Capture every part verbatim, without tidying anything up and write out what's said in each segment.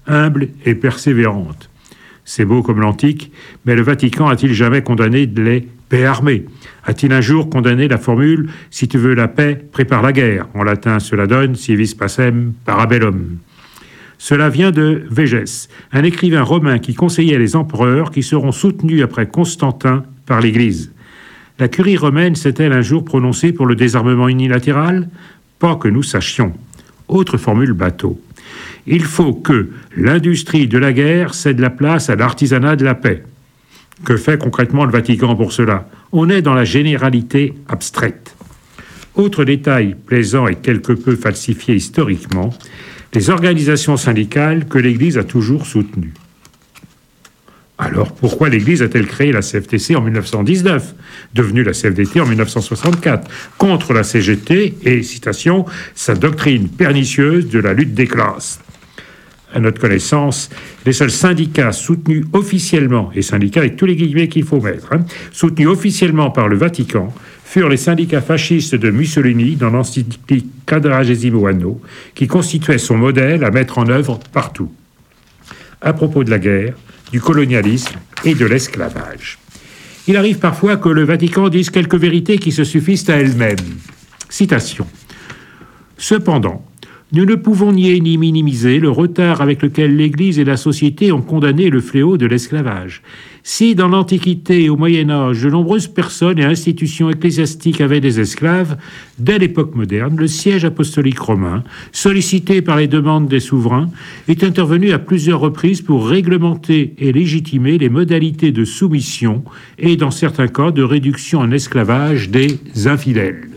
humble et persévérante. C'est beau comme l'antique, mais le Vatican a-t-il jamais condamné les paix armées? A-t-il un jour condamné la formule « si tu veux la paix, prépare la guerre » ? En latin, cela donne « si vis pacem, parabellum ». Cela vient de Végès, un écrivain romain qui conseillait les empereurs qui seront soutenus après Constantin par l'Église. La curie romaine s'est-elle un jour prononcée pour le désarmement unilatéral? Pas que nous sachions. Autre formule bateau. Il faut que l'industrie de la guerre cède la place à l'artisanat de la paix. Que fait concrètement le Vatican pour cela? On est dans la généralité abstraite. Autre détail plaisant et quelque peu falsifié historiquement, les organisations syndicales que l'Église a toujours soutenues. Alors pourquoi l'Église a-t-elle créé la C F T C en mille neuf cent dix-neuf, devenue la C F D T en mille neuf cent soixante-quatre, contre la C G T et, citation, sa doctrine pernicieuse de la lutte des classes? À notre connaissance, les seuls syndicats soutenus officiellement, et syndicats avec tous les guillemets qu'il faut mettre, hein, soutenus officiellement par le Vatican, furent les syndicats fascistes de Mussolini dans l'encyclique Quadragesimo Anno, qui constituait son modèle à mettre en œuvre partout. À propos de la guerre, du colonialisme et de l'esclavage. Il arrive parfois que le Vatican dise quelques vérités qui se suffisent à elles-mêmes. Citation. Cependant, nous ne pouvons nier ni minimiser le retard avec lequel l'Église et la société ont condamné le fléau de l'esclavage. Si dans l'Antiquité et au Moyen-Âge, de nombreuses personnes et institutions ecclésiastiques avaient des esclaves, dès l'époque moderne, le siège apostolique romain, sollicité par les demandes des souverains, est intervenu à plusieurs reprises pour réglementer et légitimer les modalités de soumission et, dans certains cas, de réduction en esclavage des infidèles.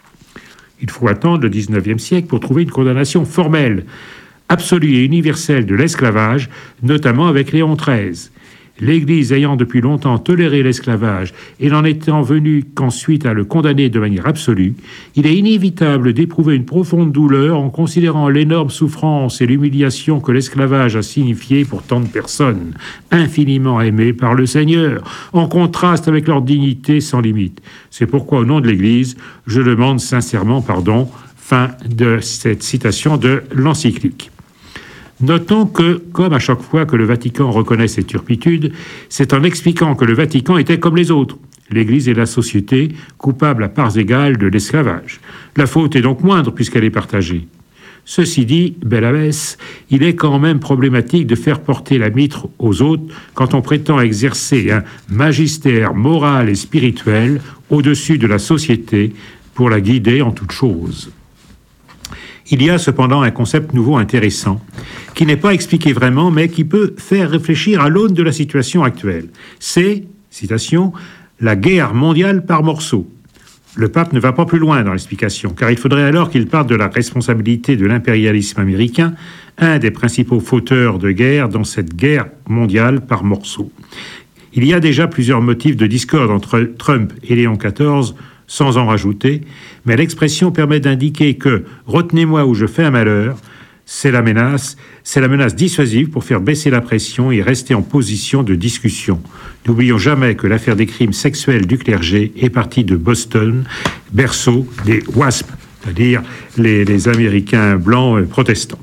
Il faut attendre le dix-neuvième siècle pour trouver une condamnation formelle, absolue et universelle de l'esclavage, notamment avec Léon treize. L'Église ayant depuis longtemps toléré l'esclavage et n'en étant venue qu'ensuite à le condamner de manière absolue, il est inévitable d'éprouver une profonde douleur en considérant l'énorme souffrance et l'humiliation que l'esclavage a signifié pour tant de personnes, infiniment aimées par le Seigneur, en contraste avec leur dignité sans limite. C'est pourquoi, au nom de l'Église, je demande sincèrement pardon. Fin de cette citation de l'encyclique. Notons que, comme à chaque fois que le Vatican reconnaît ses turpitudes, c'est en expliquant que le Vatican était comme les autres, l'Église et la société, coupables à parts égales de l'esclavage. La faute est donc moindre puisqu'elle est partagée. Ceci dit, bel abbesse, il est quand même problématique de faire porter la mitre aux autres quand on prétend exercer un magistère moral et spirituel au-dessus de la société pour la guider en toutes choses. Il y a cependant un concept nouveau intéressant, qui n'est pas expliqué vraiment, mais qui peut faire réfléchir à l'aune de la situation actuelle. C'est, citation, « la guerre mondiale par morceaux ». Le pape ne va pas plus loin dans l'explication, car il faudrait alors qu'il parte de la responsabilité de l'impérialisme américain, un des principaux fauteurs de guerre dans cette guerre mondiale par morceaux. Il y a déjà plusieurs motifs de discorde entre Trump et Léon quatorze, sans en rajouter, mais l'expression permet d'indiquer que « retenez-moi ou je fais un malheur », c'est la menace, c'est la menace dissuasive pour faire baisser la pression et rester en position de discussion. N'oublions jamais que l'affaire des crimes sexuels du clergé est partie de Boston, berceau des W A S P, c'est-à-dire les, les Américains blancs protestants,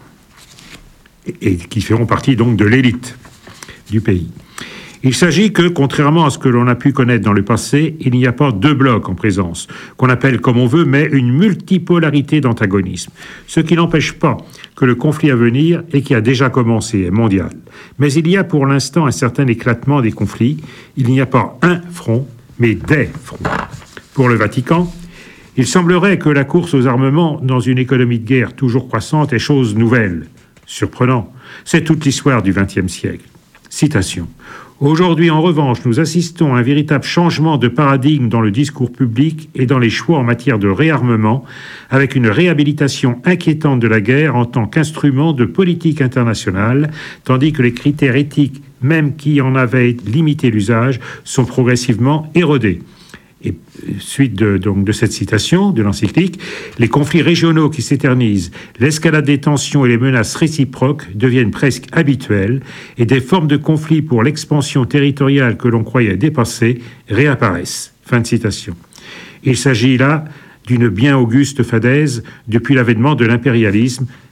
et, et qui feront partie donc de l'élite du pays. Il s'agit que, contrairement à ce que l'on a pu connaître dans le passé, il n'y a pas deux blocs en présence, qu'on appelle comme on veut, mais une multipolarité d'antagonisme. Ce qui n'empêche pas que le conflit à venir, et qui a déjà commencé, est mondial. Mais il y a pour l'instant un certain éclatement des conflits. Il n'y a pas un front, mais des fronts. Pour le Vatican, il semblerait que la course aux armements dans une économie de guerre toujours croissante est chose nouvelle. Surprenant. C'est toute l'histoire du vingtième siècle. Citation. Aujourd'hui, en revanche, nous assistons à un véritable changement de paradigme dans le discours public et dans les choix en matière de réarmement, avec une réhabilitation inquiétante de la guerre en tant qu'instrument de politique internationale, tandis que les critères éthiques, même qui en avaient limité l'usage, sont progressivement érodés. Et suite de, donc, de cette citation de l'encyclique, les conflits régionaux qui s'éternisent, l'escalade des tensions et les menaces réciproques deviennent presque habituelles et des formes de conflits pour l'expansion territoriale que l'on croyait dépassées réapparaissent. Fin de citation. Il s'agit là d'une bien auguste fadaise depuis l'avènement de l'impérialisme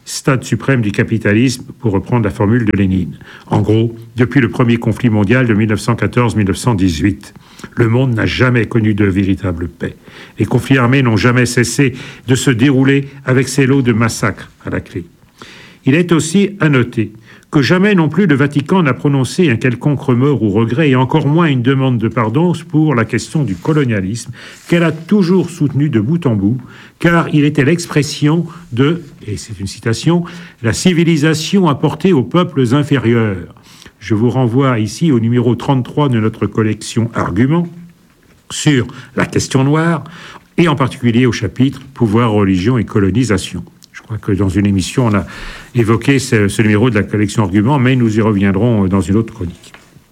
stade suprême du capitalisme, pour reprendre la formule de Lénine. En gros, depuis le premier conflit mondial de mille neuf cent quatorze à mille neuf cent dix-huit, le monde n'a jamais connu de véritable paix. Les conflits armés n'ont jamais cessé de se dérouler avec ces lots de massacres à la clé. Il est aussi à noter que jamais non plus le Vatican n'a prononcé un quelconque remords ou regret, et encore moins une demande de pardon pour la question du colonialisme, qu'elle a toujours soutenu de bout en bout, car il était l'expression de, et c'est une citation, la civilisation apportée aux peuples inférieurs. Je vous renvoie ici au numéro trente-trois de notre collection Arguments sur la question noire, et en particulier au chapitre Pouvoir, religion et colonisation. Je crois que dans une émission, on a évoqué ce, ce numéro de la collection Arguments, mais nous y reviendrons dans une autre chronique.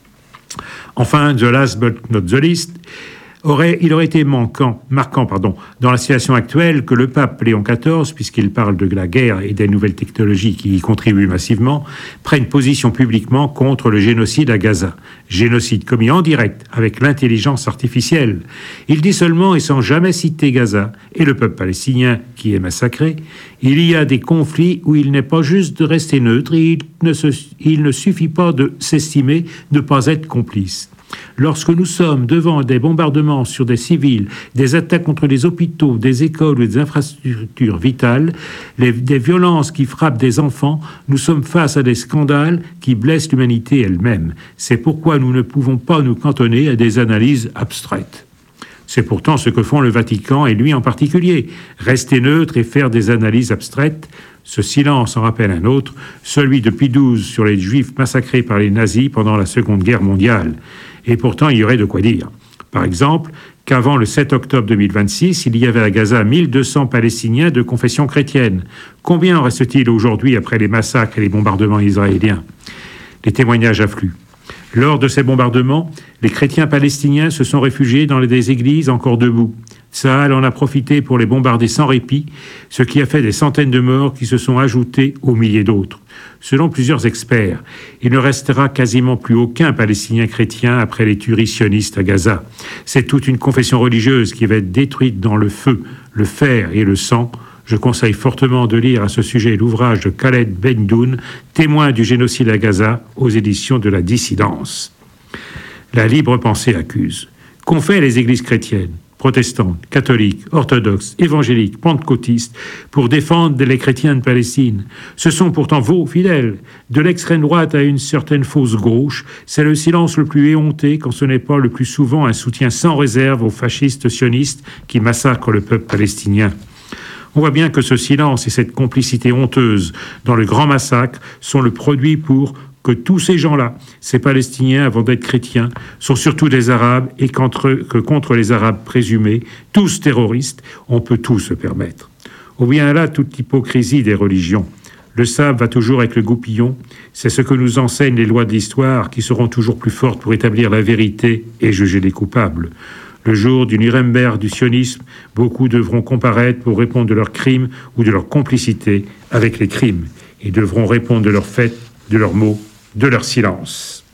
Enfin, the last but not the least, aurait, il aurait été manquant, marquant pardon, dans la situation actuelle que le pape Léon quatorze, puisqu'il parle de la guerre et des nouvelles technologies qui y contribuent massivement, prenne position publiquement contre le génocide à Gaza. Génocide commis en direct avec l'intelligence artificielle. Il dit seulement, et sans jamais citer Gaza et le peuple palestinien qui est massacré, il y a des conflits où il n'est pas juste de rester neutre, et il ne, se, il ne suffit pas de s'estimer ne pas être complice. Lorsque nous sommes devant des bombardements sur des civils, des attaques contre les hôpitaux, des écoles ou des infrastructures vitales, les, des violences qui frappent des enfants, nous sommes face à des scandales qui blessent l'humanité elle-même. C'est pourquoi nous ne pouvons pas nous cantonner à des analyses abstraites. C'est pourtant ce que font le Vatican et lui en particulier, rester neutre et faire des analyses abstraites. Ce silence en rappelle un autre, celui de Pie douze sur les Juifs massacrés par les nazis pendant la Seconde Guerre mondiale. Et pourtant, il y aurait de quoi dire. Par exemple, qu'avant le sept octobre deux mille vingt-six, il y avait à Gaza mille deux cents Palestiniens de confession chrétienne. Combien en reste-t-il aujourd'hui après les massacres et les bombardements israéliens ? Les témoignages affluent. Lors de ces bombardements, les chrétiens palestiniens se sont réfugiés dans des églises encore debout. Tsahal en a profité pour les bombarder sans répit, ce qui a fait des centaines de morts qui se sont ajoutés aux milliers d'autres. Selon plusieurs experts, il ne restera quasiment plus aucun Palestinien chrétien après les tueries sionistes à Gaza. C'est toute une confession religieuse qui va être détruite dans le feu, le fer et le sang. Je conseille fortement de lire à ce sujet l'ouvrage de Khaled Bendoun, Témoin du génocide à Gaza, aux éditions de la Dissidence. La libre pensée accuse. Qu'ont fait les églises chrétiennes, protestantes, catholiques, orthodoxes, évangéliques, pentecôtistes, pour défendre les chrétiens de Palestine? Ce sont pourtant vos fidèles. De l'extrême droite à une certaine fausse gauche, c'est le silence le plus éhonté quand ce n'est pas le plus souvent un soutien sans réserve aux fascistes sionistes qui massacrent le peuple palestinien. On voit bien que ce silence et cette complicité honteuse dans le grand massacre sont le produit pour que tous ces gens-là, ces Palestiniens avant d'être chrétiens, sont surtout des Arabes et qu'entre, que contre les Arabes présumés, tous terroristes, on peut tout se permettre. On vient là toute l'hypocrisie des religions. Le sable va toujours avec le goupillon. C'est ce que nous enseignent les lois de l'histoire qui seront toujours plus fortes pour établir la vérité et juger les coupables. Le jour du Nuremberg du sionisme, beaucoup devront comparaître pour répondre de leurs crimes ou de leur complicité avec les crimes. Ils devront répondre de leurs faits, de leurs mots, de leur silence.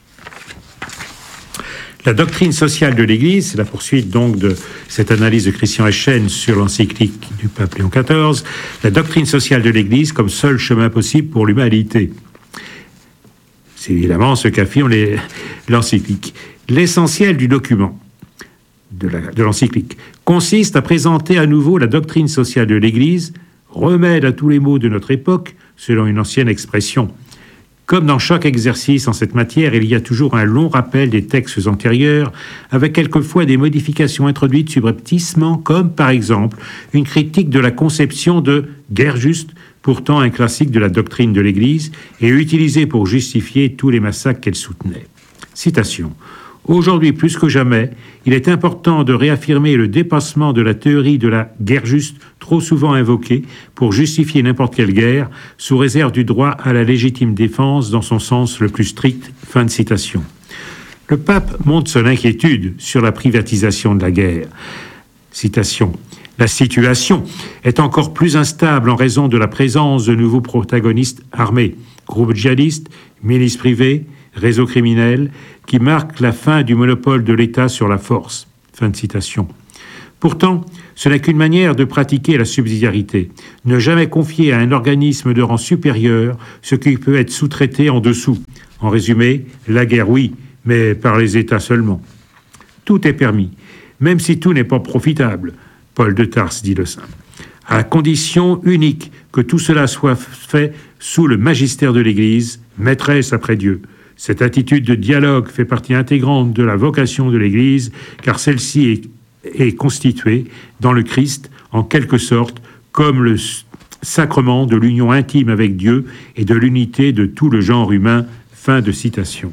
La doctrine sociale de l'Église, c'est la poursuite donc de cette analyse de Christian Eschen sur l'encyclique du pape Léon quatorze, la doctrine sociale de l'Église comme seul chemin possible pour l'humanité. C'est évidemment ce qu'affirme les, l'encyclique. L'essentiel du document de, la, de l'encyclique consiste à présenter à nouveau la doctrine sociale de l'Église, remède à tous les maux de notre époque, selon une ancienne expression. Comme dans chaque exercice en cette matière, il y a toujours un long rappel des textes antérieurs, avec quelquefois des modifications introduites subrepticement, comme par exemple une critique de la conception de « guerre juste », pourtant un classique de la doctrine de l'Église, et utilisé pour justifier tous les massacres qu'elle soutenait. Citation. Aujourd'hui, plus que jamais, il est important de réaffirmer le dépassement de la théorie de la guerre juste, trop souvent invoquée, pour justifier n'importe quelle guerre, sous réserve du droit à la légitime défense dans son sens le plus strict. Fin de citation. Le pape montre son inquiétude sur la privatisation de la guerre. Citation. La situation est encore plus instable en raison de la présence de nouveaux protagonistes armés, groupes djihadistes, milices privées, réseaux criminels, qui marquent la fin du monopole de l'État sur la force. Fin de citation. Pourtant, ce n'est qu'une manière de pratiquer la subsidiarité. Ne jamais confier à un organisme de rang supérieur ce qui peut être sous-traité en dessous. En résumé, la guerre, oui, mais par les États seulement. Tout est permis, même si tout n'est pas profitable, Paul de Tarse dit le saint, à condition unique que tout cela soit fait sous le magistère de l'Église, maîtresse après Dieu. Cette attitude de dialogue fait partie intégrante de la vocation de l'Église, car celle-ci est est constitué dans le Christ, en quelque sorte, comme le sacrement de l'union intime avec Dieu et de l'unité de tout le genre humain. Fin de citation.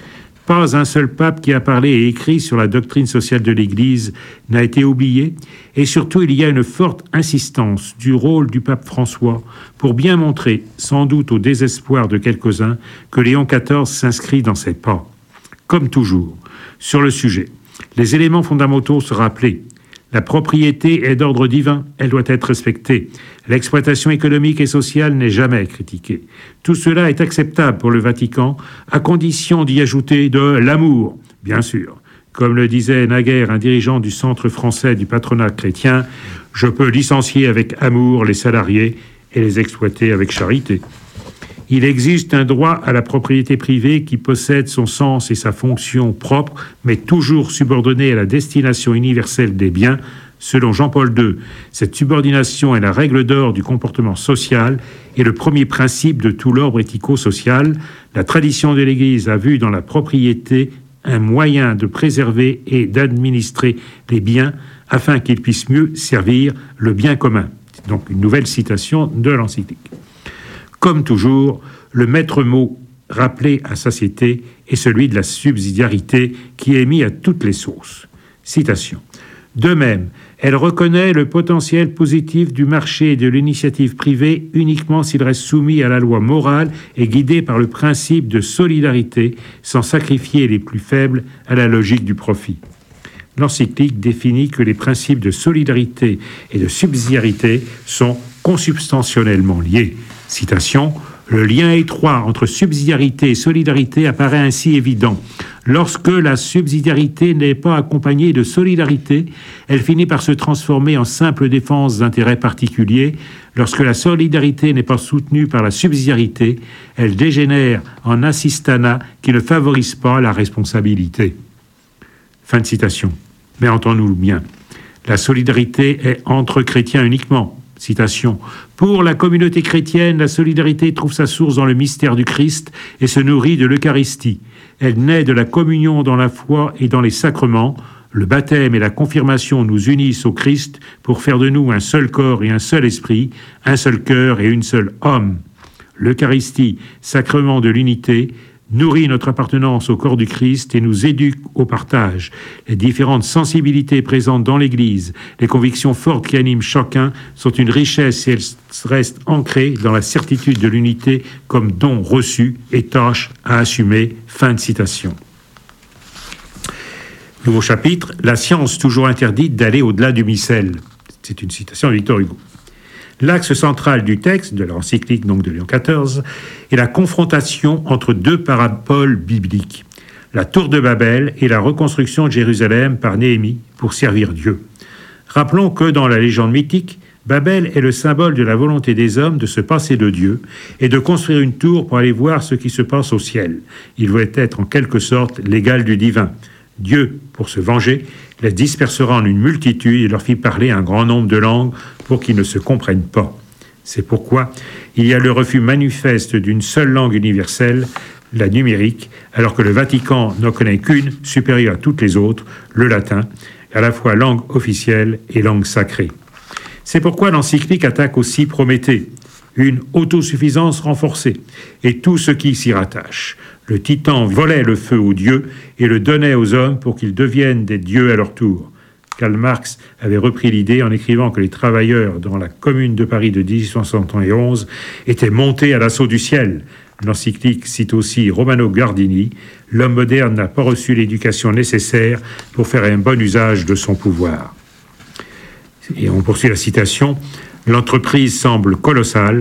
Pas un seul pape qui a parlé et écrit sur la doctrine sociale de l'Église n'a été oublié, et surtout il y a une forte insistance du rôle du pape François pour bien montrer, sans doute au désespoir de quelques-uns, que Léon quatorze s'inscrit dans ses pas. Comme toujours, sur le sujet, les éléments fondamentaux se rappelaient. La propriété est d'ordre divin, elle doit être respectée. L'exploitation économique et sociale n'est jamais critiquée. Tout cela est acceptable pour le Vatican, à condition d'y ajouter de l'amour, bien sûr. Comme le disait naguère un dirigeant du Centre français du patronat chrétien, « Je peux licencier avec amour les salariés et les exploiter avec charité ». Il existe un droit à la propriété privée qui possède son sens et sa fonction propre, mais toujours subordonné à la destination universelle des biens, selon Jean-Paul deux. Cette subordination est la règle d'or du comportement social et le premier principe de tout l'ordre éthico-social. La tradition de l'Église a vu dans la propriété un moyen de préserver et d'administrer les biens afin qu'ils puissent mieux servir le bien commun. C'est donc une nouvelle citation de l'encyclique. Comme toujours, le maître mot rappelé à satiété est celui de la subsidiarité qui est mis à toutes les sauces. Citation. De même, elle reconnaît le potentiel positif du marché et de l'initiative privée uniquement s'il reste soumis à la loi morale et guidé par le principe de solidarité sans sacrifier les plus faibles à la logique du profit. L'encyclique définit que les principes de solidarité et de subsidiarité sont consubstantionnellement liés. Citation, « Le lien étroit entre subsidiarité et solidarité apparaît ainsi évident. Lorsque la subsidiarité n'est pas accompagnée de solidarité, elle finit par se transformer en simple défense d'intérêts particuliers. Lorsque la solidarité n'est pas soutenue par la subsidiarité, elle dégénère en assistanat qui ne favorise pas la responsabilité. » Fin de citation. Mais entendons-nous bien, la solidarité est entre chrétiens uniquement. Citation. Pour la communauté chrétienne, la solidarité trouve sa source dans le mystère du Christ et se nourrit de l'Eucharistie. Elle naît de la communion dans la foi et dans les sacrements. Le baptême et la confirmation nous unissent au Christ pour faire de nous un seul corps et un seul esprit, un seul cœur et une seule âme. L'Eucharistie, sacrement de l'unité, nourrit notre appartenance au corps du Christ et nous éduque au partage. Les différentes sensibilités présentes dans l'Église, les convictions fortes qui animent chacun sont une richesse et elles restent ancrées dans la certitude de l'unité comme don reçu et tâche à assumer. Fin de citation. Nouveau chapitre, la science toujours interdite d'aller au-delà du missel. C'est une citation de Victor Hugo. L'axe central du texte, de l'encyclique donc de Léon quatorze, est la confrontation entre deux paraboles bibliques, la tour de Babel et la reconstruction de Jérusalem par Néhémie pour servir Dieu. Rappelons que dans la légende mythique, Babel est le symbole de la volonté des hommes de se passer de Dieu et de construire une tour pour aller voir ce qui se passe au ciel. Il voulait être en quelque sorte l'égal du divin. Dieu, pour se venger, les dispersera en une multitude et leur fit parler un grand nombre de langues pour qu'ils ne se comprennent pas. C'est pourquoi il y a le refus manifeste d'une seule langue universelle, la numérique, alors que le Vatican n'en connaît qu'une, supérieure à toutes les autres, le latin, à la fois langue officielle et langue sacrée. C'est pourquoi l'encyclique attaque aussi Prométhée, une autosuffisance renforcée, et tout ce qui s'y rattache. Le titan volait le feu aux dieux et le donnait aux hommes pour qu'ils deviennent des dieux à leur tour. Karl Marx avait repris l'idée en écrivant que les travailleurs dans la Commune de Paris de dix-huit cent soixante et onze étaient montés à l'assaut du ciel. L'encyclique cite aussi Romano Guardini. L'homme moderne n'a pas reçu l'éducation nécessaire pour faire un bon usage de son pouvoir. Et on poursuit la citation. L'entreprise semble colossale.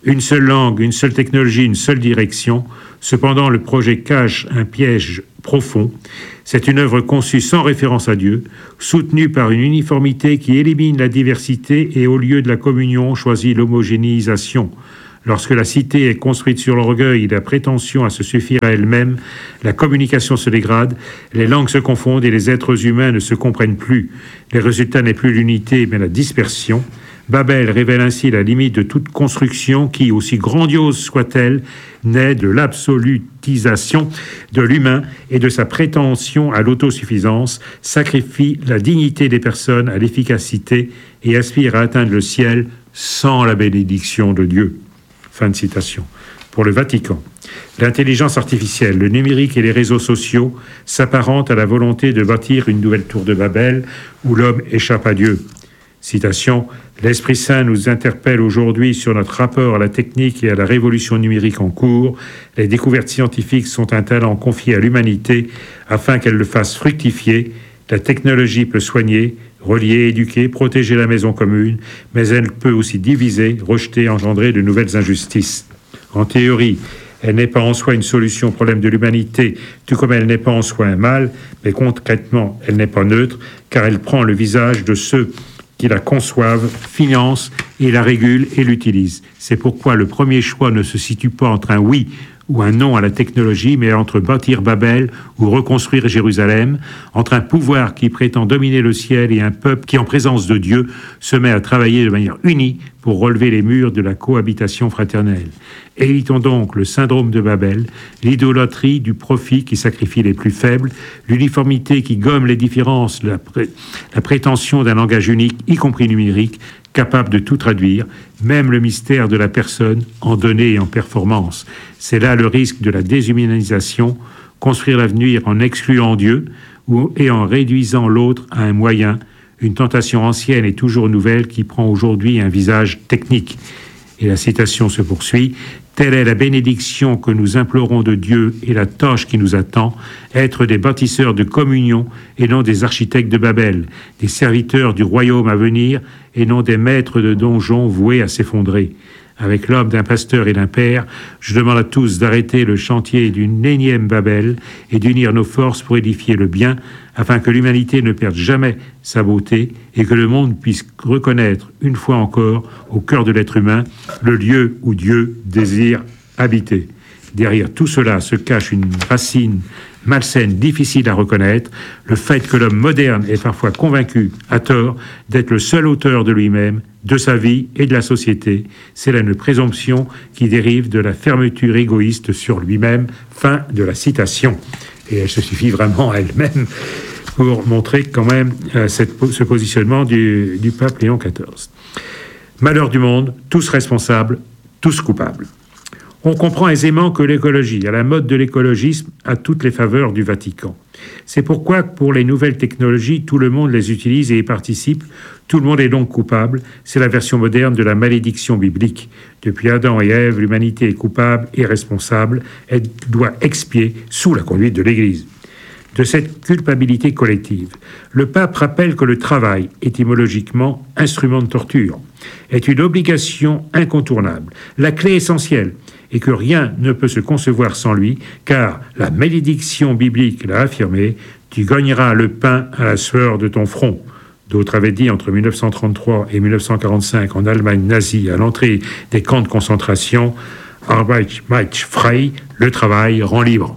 Une seule langue, une seule technologie, une seule direction. Cependant, le projet cache un piège profond. C'est une œuvre conçue sans référence à Dieu, soutenue par une uniformité qui élimine la diversité et au lieu de la communion choisit l'homogénéisation. Lorsque la cité est construite sur l'orgueil et la prétention à se suffire à elle-même, la communication se dégrade, les langues se confondent et les êtres humains ne se comprennent plus. Le résultat n'est plus l'unité mais la dispersion. Babel révèle ainsi la limite de toute construction qui, aussi grandiose soit-elle, naît de l'absolutisation de l'humain et de sa prétention à l'autosuffisance, sacrifie la dignité des personnes à l'efficacité et aspire à atteindre le ciel sans la bénédiction de Dieu. Fin de citation. Pour le Vatican, l'intelligence artificielle, le numérique et les réseaux sociaux s'apparentent à la volonté de bâtir une nouvelle tour de Babel où l'homme échappe à Dieu. Citation, « L'Esprit Saint nous interpelle aujourd'hui sur notre rapport à la technique et à la révolution numérique en cours. Les découvertes scientifiques sont un talent confié à l'humanité afin qu'elle le fasse fructifier. La technologie peut soigner, relier, éduquer, protéger la maison commune, mais elle peut aussi diviser, rejeter, engendrer de nouvelles injustices. En théorie, elle n'est pas en soi une solution au problème de l'humanité, tout comme elle n'est pas en soi un mal, mais concrètement, elle n'est pas neutre, car elle prend le visage de ceux qui la conçoivent, financent et la régulent et l'utilisent. C'est pourquoi le premier choix ne se situe pas entre un oui ou un non à la technologie, mais entre bâtir Babel ou reconstruire Jérusalem, entre un pouvoir qui prétend dominer le ciel et un peuple qui, en présence de Dieu, se met à travailler de manière unie pour relever les murs de la cohabitation fraternelle. Évitons donc le syndrome de Babel, l'idolâtrie du profit qui sacrifie les plus faibles, l'uniformité qui gomme les différences, la, pré- la prétention d'un langage unique, y compris numérique, capable de tout traduire, même le mystère de la personne en données et en performance. C'est là le risque de la déshumanisation, construire l'avenir en excluant Dieu ou, et en réduisant l'autre à un moyen, une tentation ancienne et toujours nouvelle qui prend aujourd'hui un visage technique. Et la citation se poursuit. Telle est la bénédiction que nous implorons de Dieu et la tâche qui nous attend, être des bâtisseurs de communion et non des architectes de Babel, des serviteurs du royaume à venir et non des maîtres de donjons voués à s'effondrer. Avec l'homme d'un pasteur et d'un père, je demande à tous d'arrêter le chantier d'une énième Babel et d'unir nos forces pour édifier le bien, afin que l'humanité ne perde jamais sa beauté et que le monde puisse reconnaître une fois encore au cœur de l'être humain le lieu où Dieu désire habiter. Derrière tout cela se cache une racine malsaine, difficile à reconnaître, le fait que l'homme moderne est parfois convaincu, à tort, d'être le seul auteur de lui-même, de sa vie et de la société. C'est là une présomption qui dérive de la fermeture égoïste sur lui-même. Fin de la citation. Et elle se suffit vraiment à elle-même pour montrer quand même euh, cette, ce positionnement du, du pape Léon quatorze. Malheur du monde, tous responsables, tous coupables. On comprend aisément que l'écologie, à la mode de l'écologisme, a toutes les faveurs du Vatican. C'est pourquoi, pour les nouvelles technologies, tout le monde les utilise et y participe. Tout le monde est donc coupable. C'est la version moderne de la malédiction biblique. Depuis Adam et Ève, l'humanité est coupable et responsable. Elle doit expier sous la conduite de l'Église. De cette culpabilité collective, le pape rappelle que le travail, étymologiquement instrument de torture, est une obligation incontournable, la clé essentielle, et que rien ne peut se concevoir sans lui, car la malédiction biblique l'a affirmé, « Tu gagneras le pain à la sueur de ton front ». D'autres avaient dit entre mille neuf cent trente-trois et mille neuf cent quarante-cinq en Allemagne nazie, à l'entrée des camps de concentration, « Arbeit macht frei », le travail rend libre.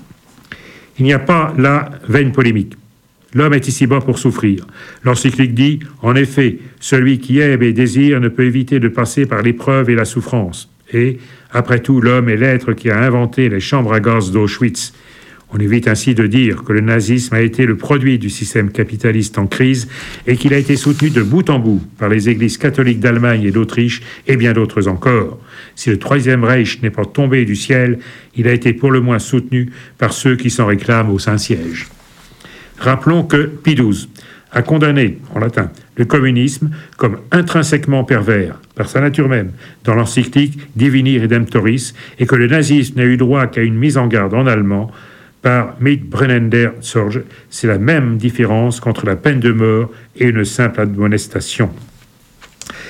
Il n'y a pas là vaine polémique. L'homme est ici-bas pour souffrir. L'encyclique dit, en effet, celui qui aime et désire ne peut éviter de passer par l'épreuve et la souffrance. Et, après tout, l'homme est l'être qui a inventé les chambres à gaz d'Auschwitz. On évite ainsi de dire que le nazisme a été le produit du système capitaliste en crise et qu'il a été soutenu de bout en bout par les églises catholiques d'Allemagne et d'Autriche et bien d'autres encore. Si le Troisième Reich n'est pas tombé du ciel, il a été pour le moins soutenu par ceux qui s'en réclament au Saint-Siège. Rappelons que Pie douze a condamné, en latin, le communisme comme intrinsèquement pervers, par sa nature même, dans l'encyclique Divini Redemptoris, et que le nazisme n'a eu droit qu'à une mise en garde en allemand par Mitbrennender Zorge. C'est la même différence qu'entre la peine de mort et une simple admonestation.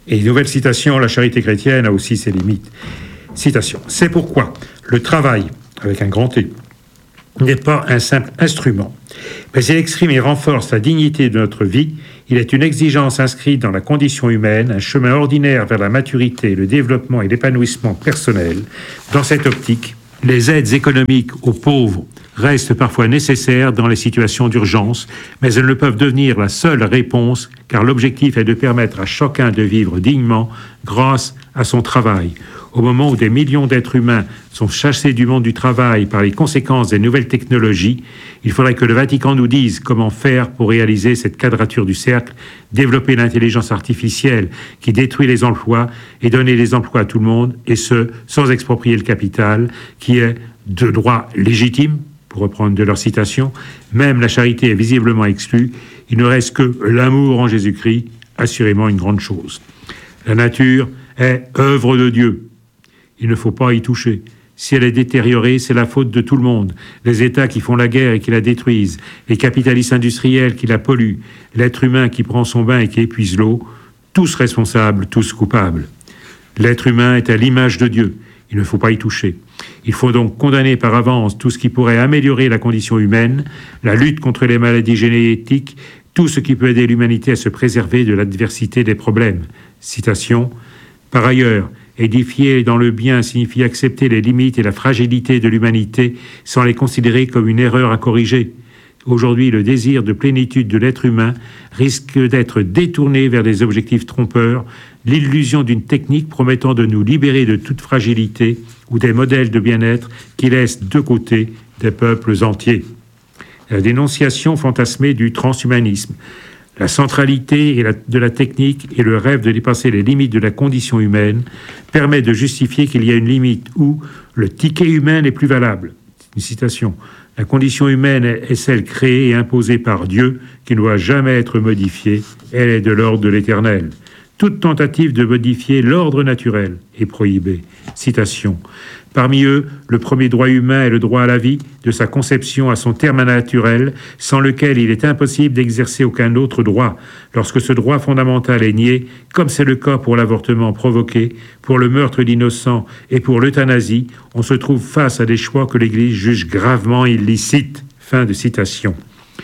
Et une nouvelle citation, la charité chrétienne a aussi ses limites. Citation. C'est pourquoi le travail, avec un grand T, n'est pas un simple instrument, mais il exprime et renforce la dignité de notre vie. Il est une exigence inscrite dans la condition humaine, un chemin ordinaire vers la maturité, le développement et l'épanouissement personnel. Dans cette optique, les aides économiques aux pauvres restent parfois nécessaires dans les situations d'urgence, mais elles ne peuvent devenir la seule réponse, car l'objectif est de permettre à chacun de vivre dignement grâce à son travail. Au moment où des millions d'êtres humains sont chassés du monde du travail par les conséquences des nouvelles technologies, il faudrait que le Vatican nous dise comment faire pour réaliser cette quadrature du cercle, développer l'intelligence artificielle qui détruit les emplois et donner les emplois à tout le monde, et ce, sans exproprier le capital, qui est de droit légitime, pour reprendre de leur citation. Même la charité est visiblement exclue. Il ne reste que l'amour en Jésus-Christ, assurément une grande chose. La nature est œuvre de Dieu. Il ne faut pas y toucher. Si elle est détériorée, c'est la faute de tout le monde. Les États qui font la guerre et qui la détruisent, les capitalistes industriels qui la polluent, l'être humain qui prend son bain et qui épuise l'eau, tous responsables, tous coupables. L'être humain est à l'image de Dieu. Il ne faut pas y toucher. Il faut donc condamner par avance tout ce qui pourrait améliorer la condition humaine, la lutte contre les maladies génétiques, tout ce qui peut aider l'humanité à se préserver de l'adversité des problèmes. Citation. Par ailleurs, édifier dans le bien signifie accepter les limites et la fragilité de l'humanité sans les considérer comme une erreur à corriger. Aujourd'hui, le désir de plénitude de l'être humain risque d'être détourné vers des objectifs trompeurs, l'illusion d'une technique promettant de nous libérer de toute fragilité ou des modèles de bien-être qui laissent de côté des peuples entiers. La dénonciation fantasmée du transhumanisme, la centralité et la, de la technique et le rêve de dépasser les limites de la condition humaine permet de justifier qu'il y a une limite où le ticket humain n'est plus valable. Une citation. La condition humaine est celle créée et imposée par Dieu qui ne doit jamais être modifiée. Elle est de l'ordre de l'éternel. Toute tentative de modifier l'ordre naturel est prohibée. Citation. Parmi eux, le premier droit humain est le droit à la vie, de sa conception à son terme naturel, sans lequel il est impossible d'exercer aucun autre droit. Lorsque ce droit fondamental est nié, comme c'est le cas pour l'avortement provoqué, pour le meurtre d'innocents et pour l'euthanasie, on se trouve face à des choix que l'Église juge gravement illicites. Fin de citation.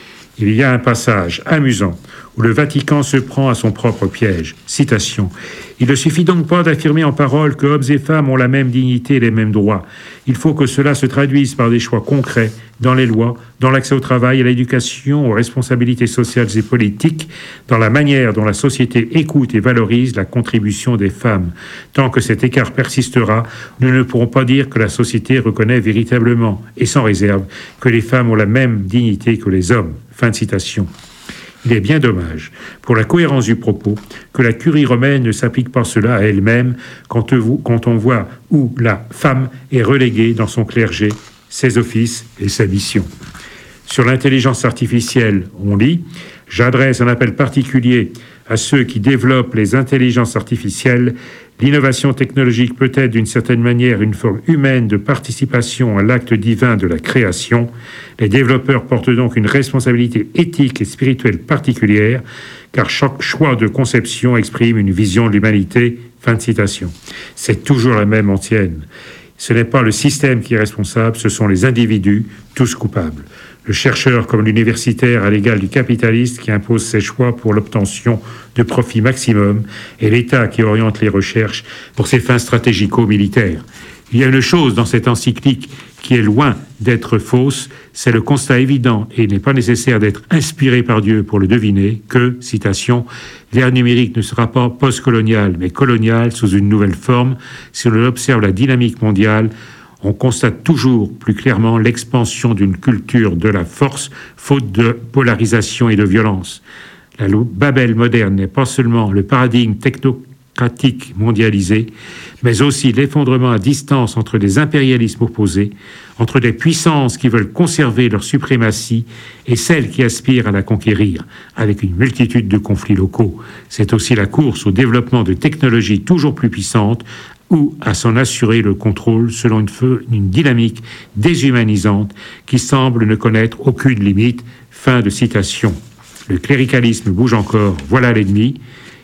Il y a un passage amusant où le Vatican se prend à son propre piège. Citation. Il ne suffit donc pas d'affirmer en parole que hommes et femmes ont la même dignité et les mêmes droits. Il faut que cela se traduise par des choix concrets dans les lois, dans l'accès au travail, à l'éducation, aux responsabilités sociales et politiques, dans la manière dont la société écoute et valorise la contribution des femmes. Tant que cet écart persistera, nous ne pourrons pas dire que la société reconnaît véritablement et sans réserve que les femmes ont la même dignité que les hommes. Fin de citation. Il est bien dommage, pour la cohérence du propos, que la curie romaine ne s'applique pas cela à elle-même quand, quand on voit où la femme est reléguée dans son clergé, ses offices et sa mission. Sur l'intelligence artificielle, on lit « J'adresse un appel particulier à ceux qui développent les intelligences artificielles. L'innovation technologique peut être d'une certaine manière une forme humaine de participation à l'acte divin de la création. Les développeurs portent donc une responsabilité éthique et spirituelle particulière, car chaque choix de conception exprime une vision de l'humanité. » Fin de citation. C'est toujours la même ancienne. Ce n'est pas le système qui est responsable, ce sont les individus, tous coupables. Le chercheur comme l'universitaire à l'égal du capitaliste qui impose ses choix pour l'obtention de profits maximum et l'État qui oriente les recherches pour ses fins stratégico-militaires. Il y a une chose dans cette encyclique qui est loin d'être fausse, c'est le constat évident, et il n'est pas nécessaire d'être inspiré par Dieu pour le deviner, que, citation, « l'ère numérique ne sera pas post-coloniale, mais coloniale sous une nouvelle forme. Si l'on observe la dynamique mondiale, on constate toujours plus clairement l'expansion d'une culture de la force, faute de polarisation et de violence. La Babel moderne n'est pas seulement le paradigme technocratique mondialisé, mais aussi l'effondrement à distance entre des impérialismes opposés, entre des puissances qui veulent conserver leur suprématie et celles qui aspirent à la conquérir, avec une multitude de conflits locaux. C'est aussi la course au développement de technologies toujours plus puissantes, ou à s'en assurer le contrôle selon une, feu, une dynamique déshumanisante qui semble ne connaître aucune limite. Fin de citation. Le cléricalisme bouge encore, voilà l'ennemi.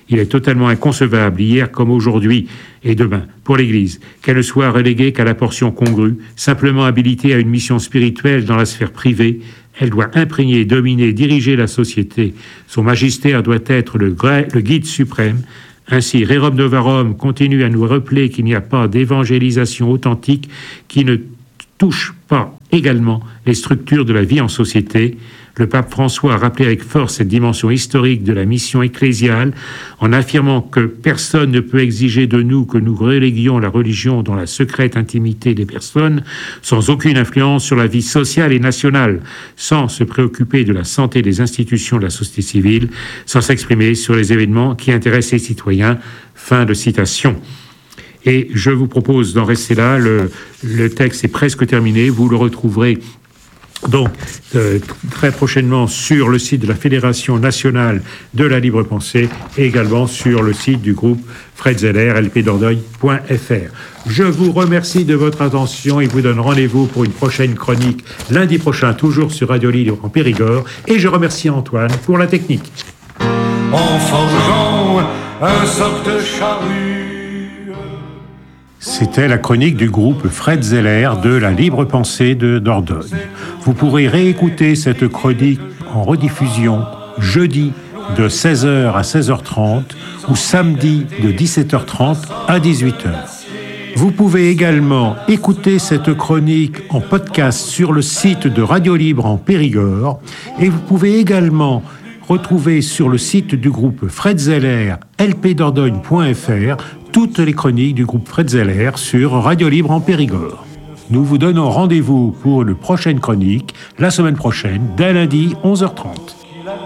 Il est totalement inconcevable, hier comme aujourd'hui et demain, pour l'Église, qu'elle ne soit reléguée qu'à la portion congrue, simplement habilitée à une mission spirituelle dans la sphère privée. Elle doit imprégner, dominer, diriger la société. Son magistère doit être le, le guide suprême. Ainsi, Rerum Novarum continue à nous rappeler qu'il n'y a pas d'évangélisation authentique qui ne touche pas également les structures de la vie en société. Le pape François a rappelé avec force cette dimension historique de la mission ecclésiale en affirmant que personne ne peut exiger de nous que nous reléguions la religion dans la secrète intimité des personnes sans aucune influence sur la vie sociale et nationale, sans se préoccuper de la santé des institutions de la société civile, sans s'exprimer sur les événements qui intéressent les citoyens. Fin de citation. Et je vous propose d'en rester là. Le, le texte est presque terminé. Vous le retrouverez donc euh, très prochainement sur le site de la Fédération nationale de la libre pensée et également sur le site du groupe Fred Zeller, l p dordogne point f r. Je vous remercie de votre attention et vous donne rendez-vous pour une prochaine chronique lundi prochain, toujours sur Radio Libre en Périgord. Et je remercie Antoine pour la technique. En forgeant un soc de charrue. C'était la chronique du groupe Fred Zeller de la Libre Pensée de Dordogne. Vous pourrez réécouter cette chronique en rediffusion jeudi de seize heures à seize heures trente ou samedi de dix-sept heures trente à dix-huit heures. Vous pouvez également écouter cette chronique en podcast sur le site de Radio Libre en Périgord et vous pouvez également retrouver sur le site du groupe Fred Zeller, l p dordogne point f r, toutes les chroniques du groupe Fred Zeller sur Radio Libre en Périgord. Nous vous donnons rendez-vous pour une prochaine chronique, la semaine prochaine, dès lundi, onze heures trente.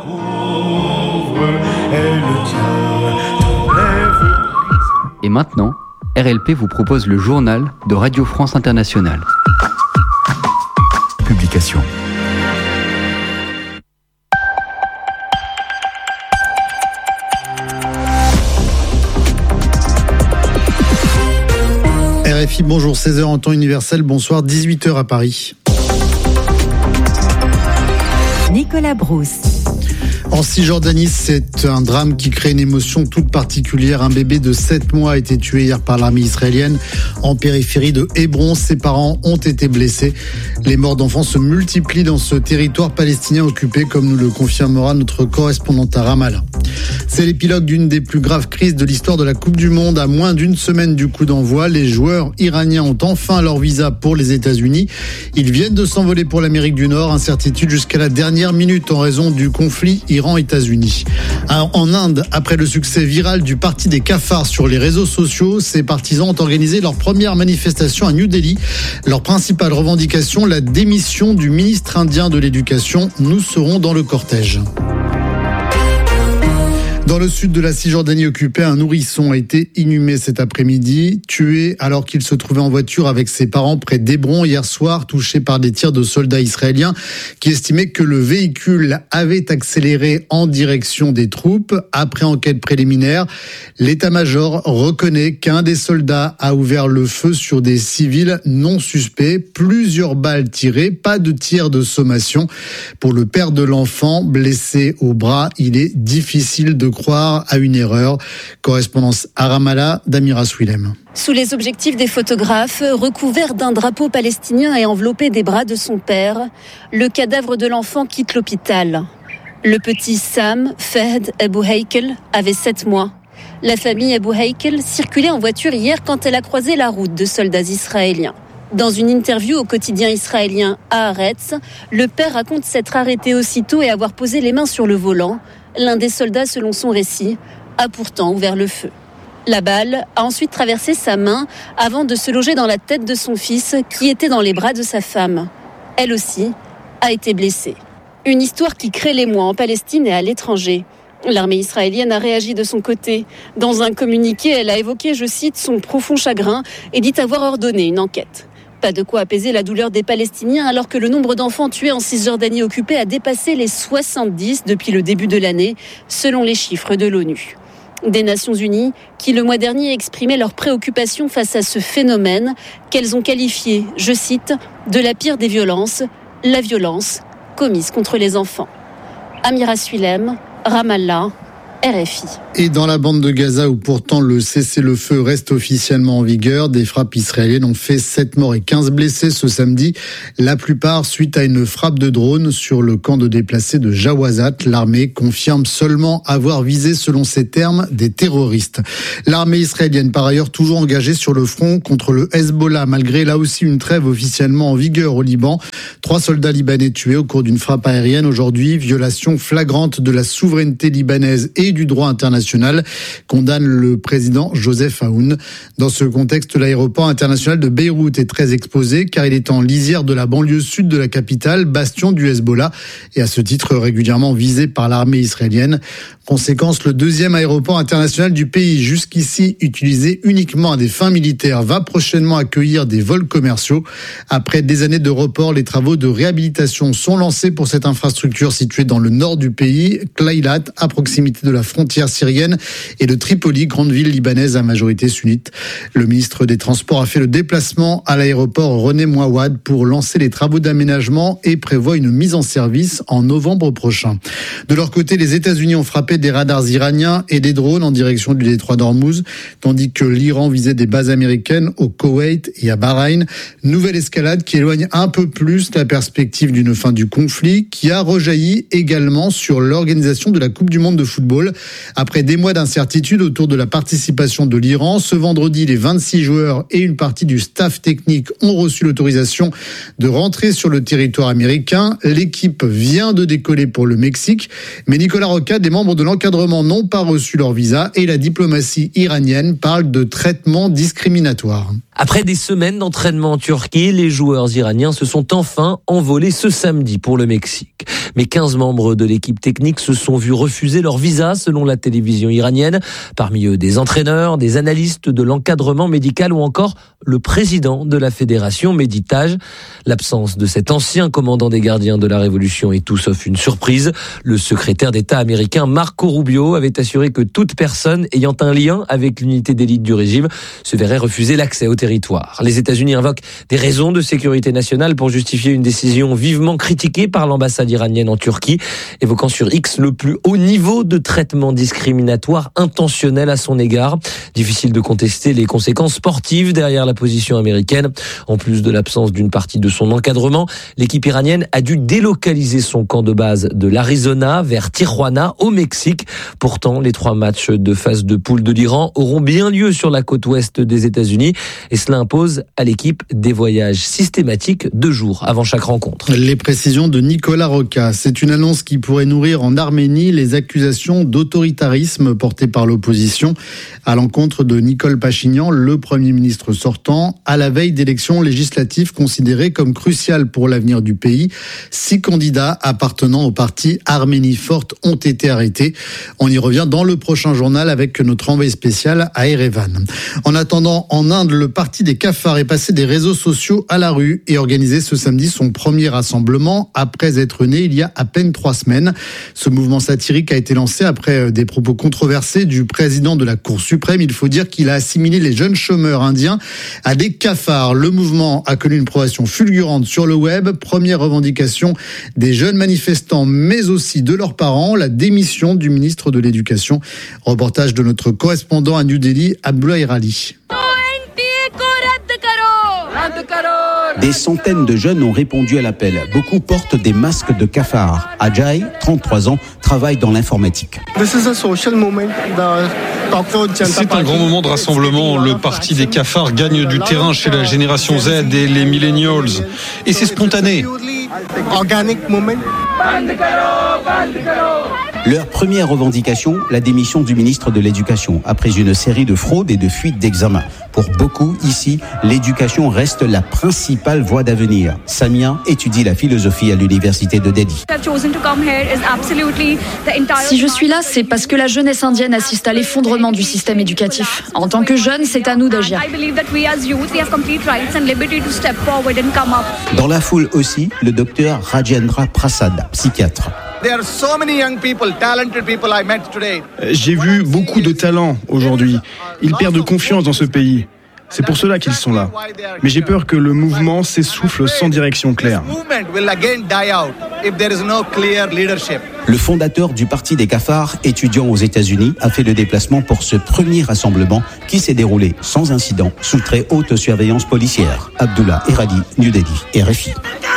Et maintenant, R L P vous propose le journal de Radio France Internationale. Publication. R F I, bonjour, seize heures en temps universel, bonsoir, dix-huit heures à Paris. Nicolas Brousse. En Cisjordanie, c'est un drame qui crée une émotion toute particulière. Un bébé de sept mois a été tué hier par l'armée israélienne en périphérie de Hébron. Ses parents ont été blessés. Les morts d'enfants se multiplient dans ce territoire palestinien occupé, comme nous le confirmera notre correspondante à Ramallah. C'est l'épilogue d'une des plus graves crises de l'histoire de la Coupe du Monde. À moins d'une semaine du coup d'envoi, les joueurs iraniens ont enfin leur visa pour les États-Unis. Ils viennent de s'envoler pour l'Amérique du Nord. Incertitude jusqu'à la dernière minute en raison du conflit Iran-États-Unis. En Inde, après le succès viral du Parti des cafards sur les réseaux sociaux, ses partisans ont organisé leur première manifestation à New Delhi. Leur principale revendication, la démission du ministre indien de l'Éducation. Nous serons dans le cortège. Dans le sud de la Cisjordanie occupée, un nourrisson a été inhumé cet après-midi, tué alors qu'il se trouvait en voiture avec ses parents près d'Hébron hier soir, touché par des tirs de soldats israéliens qui estimaient que le véhicule avait accéléré en direction des troupes. Après enquête préliminaire, l'état-major reconnaît qu'un des soldats a ouvert le feu sur des civils non suspects. Plusieurs balles tirées, pas de tir de sommation. Pour le père de l'enfant, blessé au bras, il est difficile de croire à une erreur. Correspondance à Ramallah d'Amira Swilem. Sous les objectifs des photographes, recouvert d'un drapeau palestinien et enveloppé des bras de son père, le cadavre de l'enfant quitte l'hôpital. Le petit Sam Fahd Abou Heikel avait sept mois. La famille Abou Heikel circulait en voiture hier quand elle a croisé la route de soldats israéliens. Dans une interview au quotidien israélien Haaretz, le père raconte s'être arrêté aussitôt et avoir posé les mains sur le volant. L'un des soldats, selon son récit, a pourtant ouvert le feu. La balle a ensuite traversé sa main avant de se loger dans la tête de son fils qui était dans les bras de sa femme. Elle aussi a été blessée. Une histoire qui crée l'émoi en Palestine et à l'étranger. L'armée israélienne a réagi de son côté. Dans un communiqué, elle a évoqué, je cite, son profond chagrin et dit avoir ordonné une enquête. Pas de quoi apaiser la douleur des Palestiniens alors que le nombre d'enfants tués en Cisjordanie occupée a dépassé les soixante-dix depuis le début de l'année, selon les chiffres de l'ONU. Des Nations Unies qui, le mois dernier, exprimaient leur préoccupation face à ce phénomène qu'elles ont qualifié, je cite, de la pire des violences, la violence commise contre les enfants. Amira Swilem, Ramallah, R F I. Et dans la bande de Gaza, où pourtant le cessez-le-feu reste officiellement en vigueur, des frappes israéliennes ont fait sept morts et quinze blessés ce samedi. La plupart suite à une frappe de drone sur le camp de déplacés de Jawazat. L'armée confirme seulement avoir visé, selon ses termes, des terroristes. L'armée israélienne, par ailleurs, toujours engagée sur le front contre le Hezbollah, malgré là aussi une trêve officiellement en vigueur au Liban. Trois soldats libanais tués au cours d'une frappe aérienne aujourd'hui. Violation flagrante de la souveraineté libanaise et du droit international, condamne le président Joseph Aoun. Dans ce contexte, l'aéroport international de Beyrouth est très exposé car il est en lisière de la banlieue sud de la capitale, bastion du Hezbollah, et à ce titre régulièrement visé par l'armée israélienne. Conséquence, le deuxième aéroport international du pays, jusqu'ici utilisé uniquement à des fins militaires, va prochainement accueillir des vols commerciaux. Après des années de report, les travaux de réhabilitation sont lancés pour cette infrastructure située dans le nord du pays, Klaylat, à proximité de la frontière syrienne, et de Tripoli, grande ville libanaise à majorité sunnite. Le ministre des Transports a fait le déplacement à l'aéroport René Mouawad pour lancer les travaux d'aménagement et prévoit une mise en service en novembre prochain. De leur côté, les États-Unis ont frappé des radars iraniens et des drones en direction du détroit d'Ormuz, tandis que l'Iran visait des bases américaines au Koweït et à Bahreïn. Nouvelle escalade qui éloigne un peu plus la perspective d'une fin du conflit, qui a rejailli également sur l'organisation de la Coupe du monde de football. Après des mois d'incertitude autour de la participation de l'Iran, ce vendredi, les vingt-six joueurs et une partie du staff technique ont reçu l'autorisation de rentrer sur le territoire américain. L'équipe vient de décoller pour le Mexique, mais Nicolas Roca, des membres de l'encadrement n'ont pas reçu leur visa et la diplomatie iranienne parle de traitement discriminatoire. Après des semaines d'entraînement en Turquie, les joueurs iraniens se sont enfin envolés ce samedi pour le Mexique. Mais quinze membres de l'équipe technique se sont vus refuser leur visa selon la télévision iranienne. Parmi eux, des entraîneurs, des analystes de l'encadrement médical ou encore le président de la fédération Méditage. L'absence de cet ancien commandant des gardiens de la Révolution est tout sauf une surprise. Le secrétaire d'État américain Marco Rubio avait assuré que toute personne ayant un lien avec l'unité d'élite du régime se verrait refuser l'accès au territoire. Les États-Unis invoquent des raisons de sécurité nationale pour justifier une décision vivement critiquée par l'ambassade iranienne en Turquie, évoquant sur X le plus haut niveau de traitement discriminatoire intentionnel à son égard. Difficile de contester les conséquences sportives derrière la position américaine. En plus de l'absence d'une partie de son encadrement, l'équipe iranienne a dû délocaliser son camp de base de l'Arizona vers Tijuana au Mexique. Pourtant, les trois matchs de phase de poule de l'Iran auront bien lieu sur la côte ouest des États-Unis et cela impose à l'équipe des voyages systématiques deux jours avant chaque rencontre. Les précisions de Nicolas Roca. C'est une annonce qui pourrait nourrir en Arménie les accusations d'autoritarisme portées par l'opposition à l'encontre de Nicole Pachinian, le Premier ministre sortant, à la veille d'élections législatives considérées comme cruciales pour l'avenir du pays. Six candidats appartenant au parti Arménie Forte ont été arrêtés. On y revient dans le prochain journal avec notre envoyé spécial à Erevan. En attendant, en Inde, le parti des cafards est passé des réseaux sociaux à la rue et organisé ce samedi son premier rassemblement après être né il y a à peine trois semaines. Ce mouvement satirique a été lancé après des propos controversés du président de la Cour suprême. Il faut dire qu'il a assimilé les jeunes chômeurs indiens à des cafards. Le mouvement a connu une progression fulgurante sur le web. Première revendication des jeunes manifestants, mais aussi de leurs parents, la démission du ministre de l'Éducation. Reportage de notre correspondant à New Delhi, Abdullah Irali. Des centaines de jeunes ont répondu à l'appel. Beaucoup portent des masques de cafard. Ajay, trente-trois ans, travaille dans l'informatique. C'est un grand moment de rassemblement. Le parti des cafards gagne du terrain chez la génération Z et les millennials. Et c'est spontané. Leur première revendication, la démission du ministre de l'Éducation, après une série de fraudes et de fuites d'examen. Pour beaucoup, ici, l'éducation reste la principale voie d'avenir. Samia étudie la philosophie à l'université de Delhi. Si je suis là, c'est parce que la jeunesse indienne assiste à l'effondrement du système éducatif. En tant que jeunes, c'est à nous d'agir. Dans la foule aussi, le docteur Rajendra Prasad, psychiatre. J'ai vu beaucoup de talents aujourd'hui. Ils perdent confiance dans ce pays. C'est pour cela qu'ils sont là. Mais j'ai peur que le mouvement s'essouffle sans direction claire. if there is no clear leadership. Le fondateur du Parti des cafards, étudiant aux États-Unis, a fait le déplacement pour ce premier rassemblement qui s'est déroulé sans incident, sous très haute surveillance policière. Abdullah Eradi, New Delhi, R F I.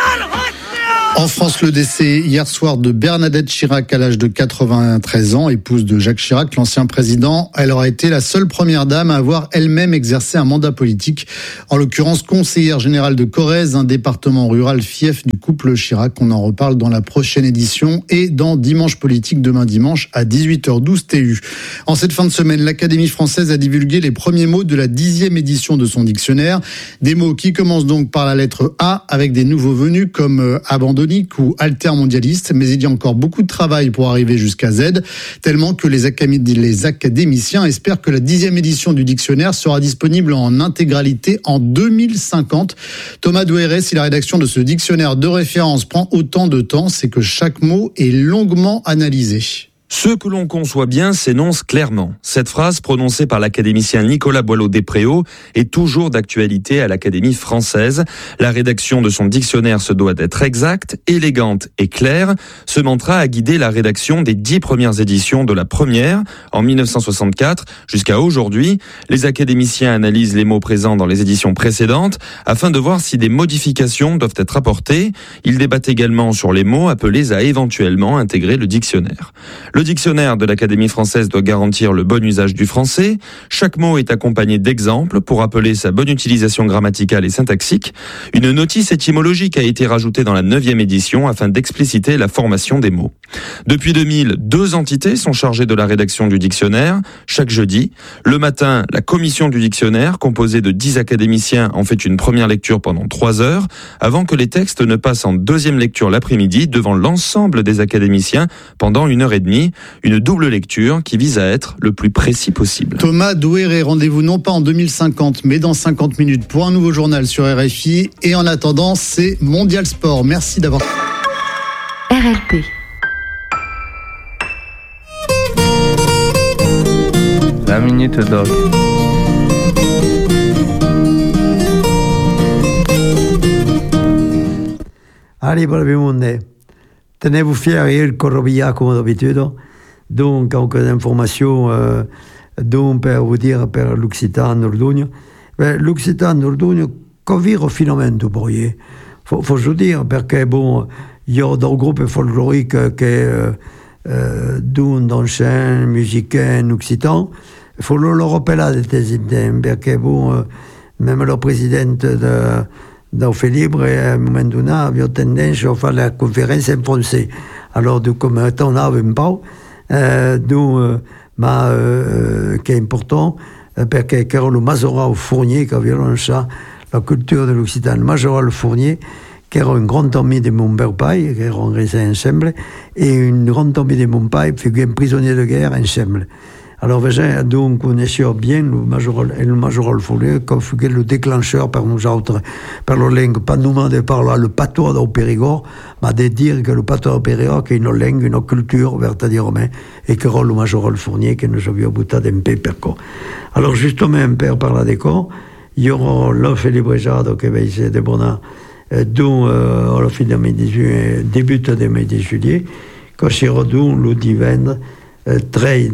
En France, le décès hier soir de Bernadette Chirac à l'âge de quatre-vingt-treize ans, épouse de Jacques Chirac, l'ancien président. Elle aura été la seule première dame à avoir elle-même exercé un mandat politique. En l'occurrence, conseillère générale de Corrèze, un département rural fief du couple Chirac. On en reparle dans la prochaine édition et dans Dimanche Politique demain dimanche à dix-huit heures douze T U. En cette fin de semaine, l'Académie française a divulgué les premiers mots de la dixième édition de son dictionnaire. Des mots qui commencent donc par la lettre A avec des nouveaux venus comme euh, abandonné ou altermondialiste, mais il y a encore beaucoup de travail pour arriver jusqu'à Z, tellement que les, académi- les académiciens espèrent que la dixième édition du dictionnaire sera disponible en intégralité en deux mille cinquante. Thomas Douéré, si la rédaction de ce dictionnaire de référence prend autant de temps, c'est que chaque mot est longuement analysé. Ce que l'on conçoit bien s'énonce clairement. Cette phrase, prononcée par l'académicien Nicolas Boileau-Despréaux, est toujours d'actualité à l'Académie française. La rédaction de son dictionnaire se doit d'être exacte, élégante et claire. Ce mantra a guidé la rédaction des dix premières éditions de la première, en dix-neuf cent soixante-quatre, jusqu'à aujourd'hui. Les académiciens analysent les mots présents dans les éditions précédentes, afin de voir si des modifications doivent être apportées. Ils débattent également sur les mots appelés à éventuellement intégrer le dictionnaire. Le dictionnaire de l'Académie française doit garantir le bon usage du français. Chaque mot est accompagné d'exemples pour rappeler sa bonne utilisation grammaticale et syntaxique. Une notice étymologique a été rajoutée dans la neuvième édition afin d'expliciter la formation des mots. Depuis deux mille, deux entités sont chargées de la rédaction du dictionnaire. Chaque jeudi, le matin, la commission du dictionnaire, composée de dix académiciens, en fait une première lecture pendant trois heures, avant que les textes ne passent en deuxième lecture l'après-midi devant l'ensemble des académiciens pendant une heure et demie. Une double lecture qui vise à être le plus précis possible. Thomas Douéré, rendez-vous non pas en deux mille cinquante, mais dans cinquante minutes pour un nouveau journal sur R F I. Et en attendant, c'est Mondial Sport. Merci d'avoir... R L P. La Minute Doc. Allez, pour le monde. Tenez-vous fiers, il Corrobilla comme d'habitude. Donc, quelques informations euh, donc, pour vous dire per l'Occitan Nordugno. Ben, l'Occitan Nordugno, convire finalmente, vous voyez. Faut, faut je dire, parce que bon, il y a des groupes folkloriques qui euh, euh, d'un d'anciens musiciens occidentaux. Il faut le rappeler de tes idées, parce que bon, euh, même le président de D'Offre Libre, à un moment donné, avait tendance à faire la conférence en français. Alors, du coup, maintenant, on n'avait pas. Euh, donc, euh, mais, euh, qui est important, euh, parce que c'est le Majoral Fournier qui avait lancé la culture de l'Occitan. Le Majoral Fournier, qui era un grand ami de mon père, qui era restés ensemble, et une grande amie de mon père, qui fut un prisonnier de guerre ensemble. Alors, donc, on connaissait bien le Majoral, le Majoral Fournier, qui fut le déclencheur par nous autres, par la langue, pas nous de parler le patois au Périgord, mais de dire que le patois au Périgord, c'est une langue, une culture, vertadirement, et que le Majoral Fournier, que nous avions bouté d'un peu per quoi. Alors, justement, un peu par la décor, il y aura l'offre librejado qui va essayer de bonheur, dont, euh, à la fin de mai dix-huit, début de mai dix-huit, quand il y aura donc le divendres, treize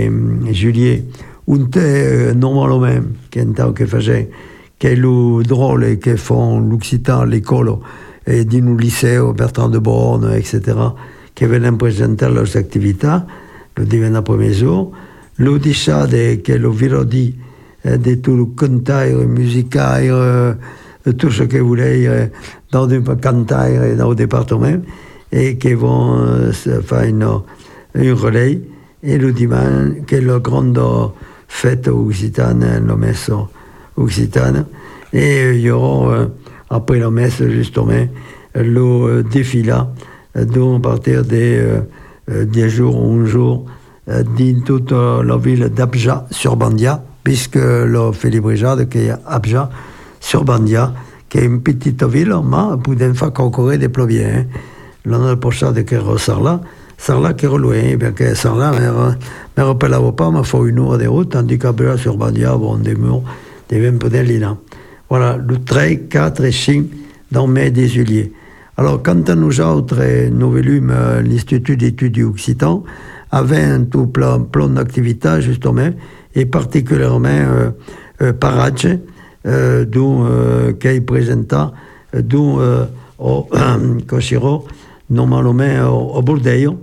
de juillet, un té normalement, qui est un temps que faisait, qui est le drôle que font l'Occitan à l'école, et dans le lycée, Bertrand de Borne, et cetera, qui viennent présenter leurs activités, le divendres après jour. Le dichat, qui est le vendredi, de tout le cantaire, musical, euh, tout ce que vous voulez, euh, dans le cantaire et dans le département, et qui vont euh, faire une, une relais. Et le dimanche, qui est la grande fête occitane, la messe occitane. Et il y aura, euh, après la messe, justement, le euh, défilé, euh, donc à partir des euh, dix jours ou un jour, euh, dans toute euh, la ville d'Abja sur Bandia, puisque le Félibrejade, qui est Abja sur Bandia, qui est une petite ville, mais pour une fois encore des ploviers. Hein. L'année prochaine, qui est Sarlat, Sarlat qui est loin, parce que Sarlat ne me rappelle pas, mais il faut une heure de route, tandis qu'Abja sur Bandia, bon, des murs, des vingt peu de l'île. Voilà, le treize, quatre et cinq dans mai dix juillet. Alors, quant à nous autres, nous volumes, l'Institut d'études du Occitan avait un tout plan, plan d'activité, justement, et particulièrement euh, euh, Paradje, euh, dont euh, qui présenta, dont euh, au Cochiro, normalement au, au Bordeaux,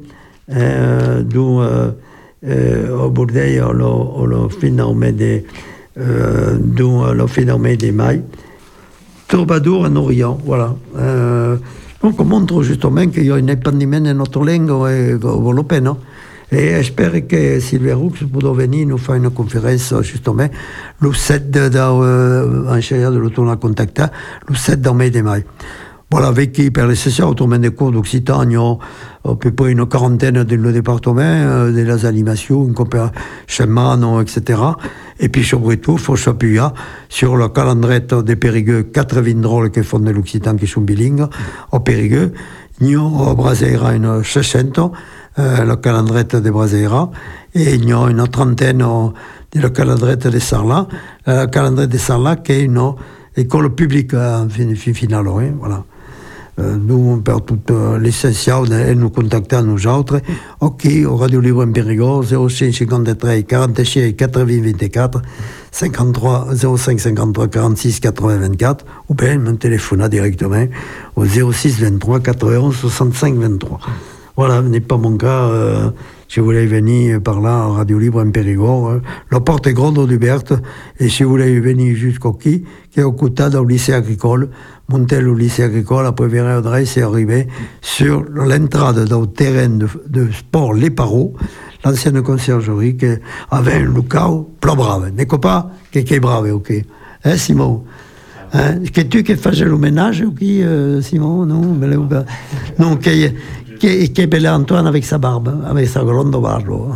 euh, dont euh, euh, au Bordeaux, on l'a finalement des, euh, dont on l'a finalement des mailles. Troubadour en Orient, voilà. Euh, donc on montre justement qu'il y a un épandiment de notre langue développée, non? Et j'espère que Sylvia Roux pourra venir nous faire une conférence justement le sept de, de, euh, en charge de l'automne à contacter, le sept de mai de mai. Voilà, avec qui per les sessions autour des cours d'Occitan, il y a à peu près une quarantaine dans le département, euh, de les animations, une chemin, et cetera. Et puis surtout, il faut s'appuyer sur le calendrier des Périgueux, quatre-vingts drôles qui font de l'Occitan, qui sont bilingues, au Périgueux. Il y a au Braseira une soixante, euh, le calendrier des Braseira, et il y a une trentaine euh, de le calendrier des Sarlat, euh, le calendrier des Sarlat qui est une école publique, en fin, fin finale, hein, voilà. Euh, nous, on perd tout euh, l'essentiel et nous contactons nous autres. Ok, au Radio Libre en Périgord, zéro cinq cinquante-trois quarante-six quatre-vingts vingt-quatre, cinquante-trois zéro cinq cinquante-trois quarante-six quatre-vingts vingt-quatre, ou bien me téléphoner directement au zéro six vingt-trois quatre-vingt-onze soixante-cinq vingt-trois. Voilà, ce n'est pas mon cas. Euh, si vous voulez venir par là, à Radio Libre en Périgord, euh, la porte est grande ouverte. Et si vous voulez venir jusqu'au qui, qui est au côté du lycée agricole, montez le lycée agricole, après verrez adresse et arriver sur l'entrée du terrain de, de sport Les Paros, l'ancienne conciergerie qui avait un local plus brave. N'est-ce pas qui est brave, ok? Hein, Simon? Hein? Que tu qui fais le ménage, ok, euh, Simon? Non, mais là, non, qui Qui, qui est bel Antoine avec sa barbe, avec sa grande barbe.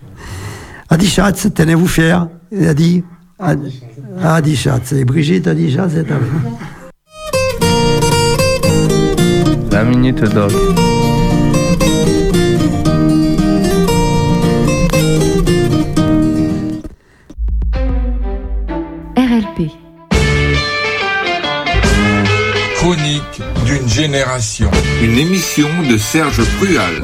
A dit Schatz, tenez-vous fiers. Il a dit, a dit Schatz. Et Brigitte a dit Schatz, c'est à vous. La minute dog. R L P. Chronique d'une génération. Une émission de Serge Prual.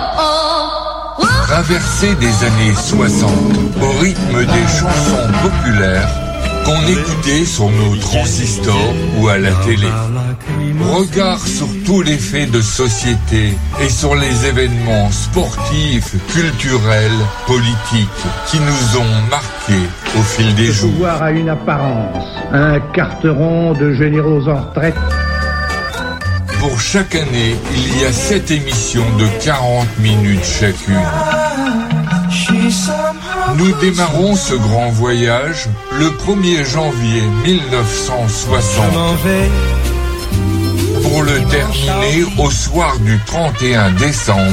Traversée des années soixante, au rythme des chansons populaires qu'on écoutait sur nos transistors ou à la télé. Regard sur tous les faits de société et sur les événements sportifs, culturels, politiques qui nous ont marqués au fil des jours. Le pouvoir a une apparence, un carteron de généraux en retraite. Pour chaque année, il y a sept émissions de quarante minutes chacune. Nous démarrons ce grand voyage le premier janvier mille neuf cent soixante pour le terminer au soir du trente et un décembre